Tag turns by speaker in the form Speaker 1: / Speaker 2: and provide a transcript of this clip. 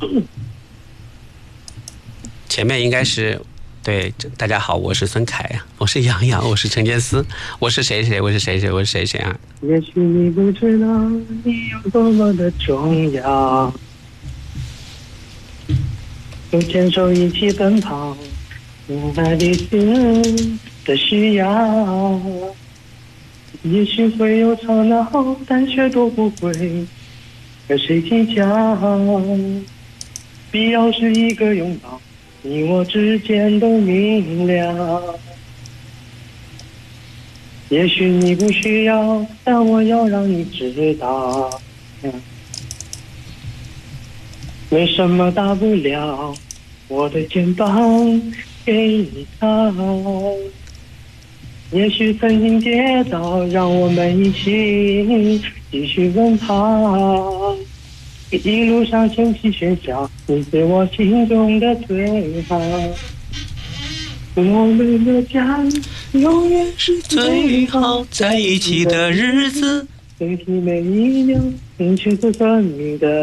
Speaker 1: 前面应该是对，大家好，我是孙凯啊，我是杨洋，我是陈杰思，我是谁谁，我是谁谁，我是谁谁啊？
Speaker 2: 也许你不知道你有多么的重要，手牵手一起奔跑，明白彼此的需要。也许会有吵闹，但却都不会和谁计较。必要是一个拥抱，你我之间都明了。也许你不需要，但我要让你知道，没什么大不了，我的肩膀给你靠。也许曾经跌倒，让我们一起继续奔跑。一路上晨曦喧嚣，你是我心中的最好。我们的家永远是最好
Speaker 1: 在一起的日子。
Speaker 2: 最体每一秒，你却是生命的